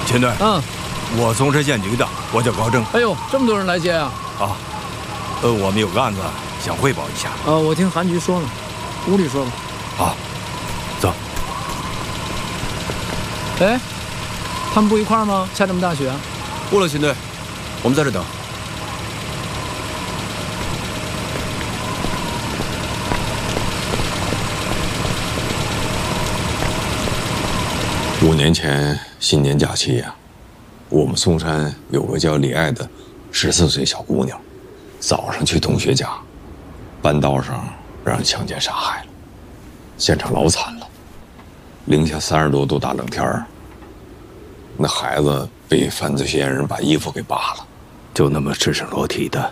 秦队，我松山县局的，我叫高正。 哎呦，这么多人来接啊！ 啊，我们有个案子想汇报一下。 我听韩局说了，屋里说吧。 好，走。 哎，他们不一块儿吗？下这么大雪？ 不了，秦队，我们在这等。 5年前新年假期呀，我们松山有个叫李爱的14岁小姑娘，早上去同学家，半道上让人强奸杀害了，现场老惨了，零下30多度大冷天儿，那孩子被犯罪嫌疑人把衣服给扒了， 就那么赤身裸体的